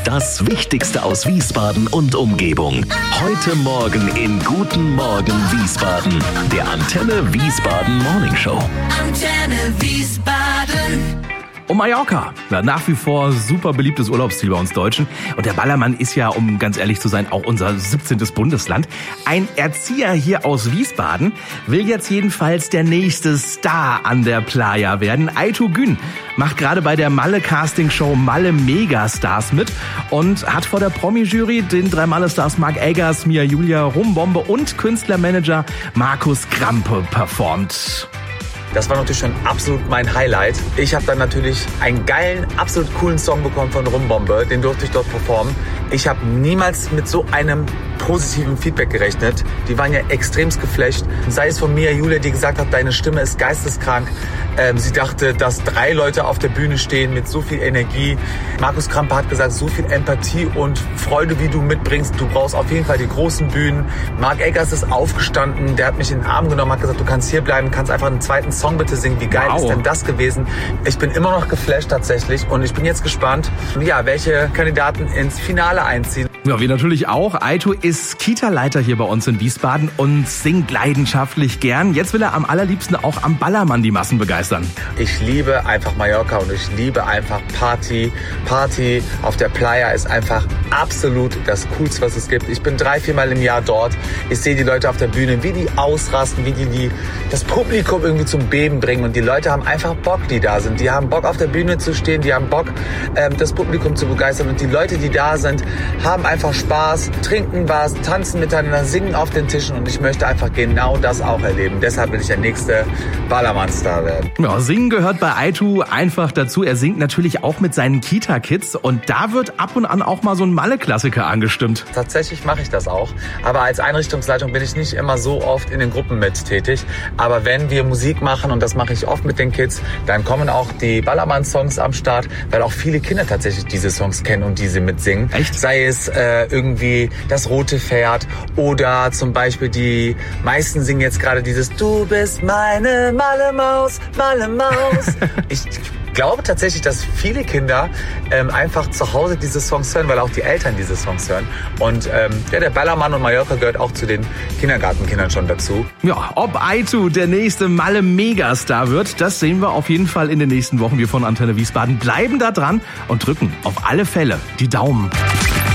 Das Wichtigste aus Wiesbaden und Umgebung. Heute Morgen in Guten Morgen Wiesbaden. Der Antenne Wiesbaden Morning Show. Antenne Wiesbaden. Und Mallorca, nach wie vor super beliebtes Urlaubsziel bei uns Deutschen. Und der Ballermann ist ja, um ganz ehrlich zu sein, auch unser 17. Bundesland. Ein Erzieher hier aus Wiesbaden will jetzt jedenfalls der nächste Star an der Playa werden. Aytu Gün macht gerade bei der Malle-Casting-Show Malle Megastars mit und hat vor der Promi-Jury den 3 Malle-Stars Marc Eggers, Mia Julia, Rumbombe und Künstlermanager Markus Krampe performt. Das war natürlich schon absolut mein Highlight. Ich habe dann natürlich einen geilen, absolut coolen Song bekommen von Rumbombe. Den durfte ich dort performen. Ich habe niemals mit so einem positiven Feedback gerechnet. Die waren ja extremst geflasht. Sei es von Mia Julia, die gesagt hat, deine Stimme ist geisteskrank. Sie dachte, dass 3 Leute auf der Bühne stehen mit so viel Energie. Markus Krampe hat gesagt, so viel Empathie und Freude, wie du mitbringst. Du brauchst auf jeden Fall die großen Bühnen. Marc Eggers ist aufgestanden, der hat mich in den Arm genommen, hat gesagt, du kannst hier bleiben, kannst einfach einen zweiten Song bitte singen. Wie geil ist denn das gewesen? Ich bin immer noch geflasht tatsächlich und ich bin jetzt gespannt, ja, welche Kandidaten ins Finale einziehen. Ja, wir natürlich auch. Aytu ist Kita-Leiter hier bei uns in Wiesbaden und singt leidenschaftlich gern. Jetzt will er am allerliebsten auch am Ballermann die Massen begeistern. Ich liebe einfach Mallorca und ich liebe einfach Party. Party auf der Playa ist einfach absolut das Coolste, was es gibt. Ich bin 3-4 Mal im Jahr dort. Ich sehe die Leute auf der Bühne, wie die ausrasten, wie die das Publikum irgendwie zum Beben bringen. Und die Leute haben einfach Bock, die da sind. Die haben Bock, auf der Bühne zu stehen. Die haben Bock, das Publikum zu begeistern. Und die Leute, die da sind, haben einfach Spaß, trinken was, tanzen miteinander, singen auf den Tischen. Und ich möchte einfach genau das auch erleben. Deshalb will ich der nächste Ballermann-Star werden. Ja, Singen gehört bei Aytu einfach dazu. Er singt natürlich auch mit seinen Kita-Kids. Und da wird ab und an auch mal so ein Malle-Klassiker angestimmt. Tatsächlich mache ich das auch. Aber als Einrichtungsleitung bin ich nicht immer so oft in den Gruppen mit tätig. Aber wenn wir Musik machen, und das mache ich oft mit den Kids, dann kommen auch die Ballermann-Songs am Start, weil auch viele Kinder tatsächlich diese Songs kennen und diese mitsingen. Echt? Sei es irgendwie das rote Pferd oder zum Beispiel die meisten singen jetzt gerade dieses Du bist meine Malle-Maus, Malle-Maus. Ich glaube tatsächlich, dass viele Kinder einfach zu Hause diese Songs hören, weil auch die Eltern diese Songs hören. Und ja, der Ballermann und Mallorca gehört auch zu den Kindergartenkindern schon dazu. Ja, ob Aytu der nächste Malle-Megastar wird, das sehen wir auf jeden Fall in den nächsten Wochen. Wir von Antenne Wiesbaden bleiben da dran und drücken auf alle Fälle die Daumen.